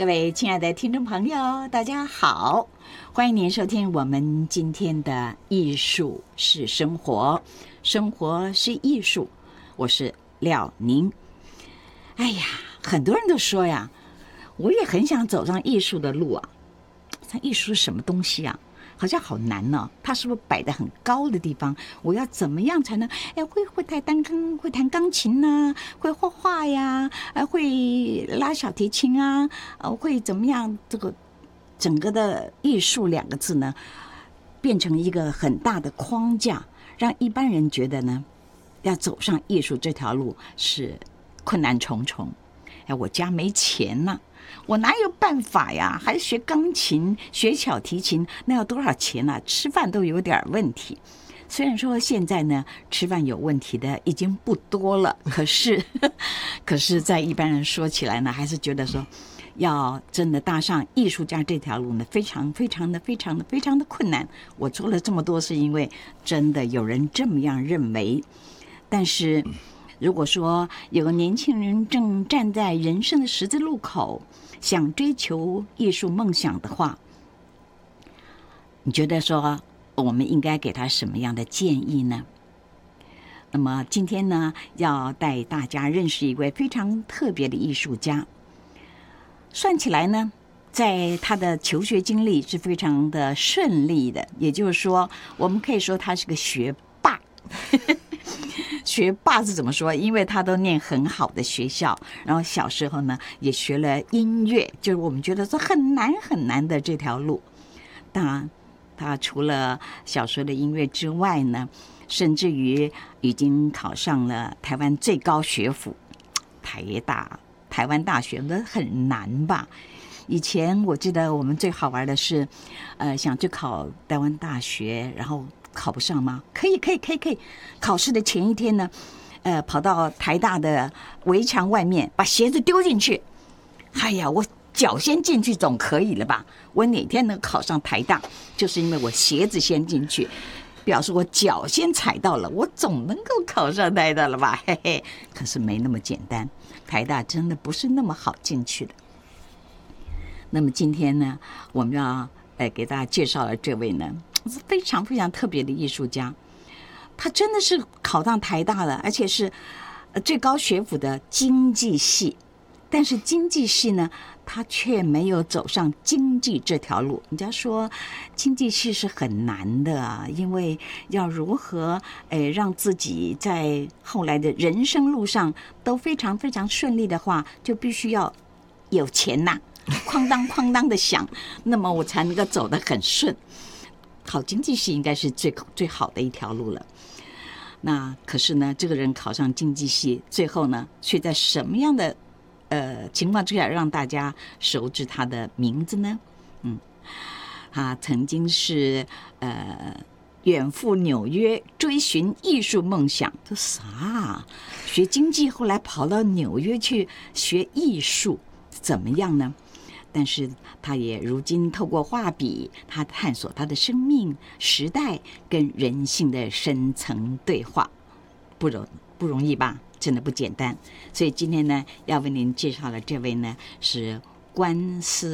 各位亲爱的听众朋友，大家好，欢迎您收听我们今天的艺术是生活，生活是艺术，我是廖宁。哎呀，很多人都说呀，我也很想走上艺术的路啊。像艺术是什么东西啊？好像好难呢，它是不是摆在很高的地方？我要怎么样才能会弹钢琴啊，会画画呀，会拉小提琴啊，会怎么样？这个整个的艺术两个字呢，变成一个很大的框架，让一般人觉得呢，要走上艺术这条路是困难重重。我家没钱呢，我哪有办法呀？还学钢琴、学小提琴，那要多少钱啊？吃饭都有点问题。虽然说现在呢，吃饭有问题的已经不多了，可是在一般人说起来呢，还是觉得说，要真的搭上艺术家这条路呢，非常的困难。我做了这么多，是因为真的有人这么样认为，但是。如果说有个年轻人正站在人生的十字路口，想追求艺术梦想的话，你觉得说我们应该给他什么样的建议呢？那么今天呢，要带大家认识一位非常特别的艺术家。算起来呢，在他的求学经历是非常的顺利的，也就是说，我们可以说他是个学霸。学霸是怎么说？因为他都念很好的学校，然后小时候呢也学了音乐，就是我们觉得说很难的这条路。当然，他除了小时候的音乐之外呢，甚至于已经考上了台湾最高学府台湾大学，那很难吧？以前我记得我们最好玩的是，想去考台湾大学，然后考不上吗？可以。考试的前一天呢，跑到台大的围墙外面，把鞋子丢进去。哎呀，我脚先进去总可以了吧？我哪天能考上台大，就是因为我鞋子先进去，表示我脚先踩到了，我总能够考上台大了吧？嘿嘿，可是没那么简单，台大真的不是那么好进去的。那么今天呢，我们要给大家介绍的这位呢，是非常特别的艺术家。他真的是考上台大了，而且是最高学府的经济系。但是经济系呢，他却没有走上经济这条路。人家说经济系是很难的啊，因为要如何让自己在后来的人生路上都非常顺利的话，就必须要有钱呐，哐当的响，那么我才能够走得很顺。考经济系应该是最好的一条路了。那可是呢，这个人考上经济系，最后呢，却在什么样的情况之下让大家熟知他的名字呢？他曾经是远赴纽约追寻艺术梦想。这啥？学经济后来跑到纽约去学艺术，怎么样呢？但是他也如今透过画笔，他探索他的生命、时代跟人性的深层对话，不容易吧？真的不简单。所以今天呢，要为您介绍的这位呢是关思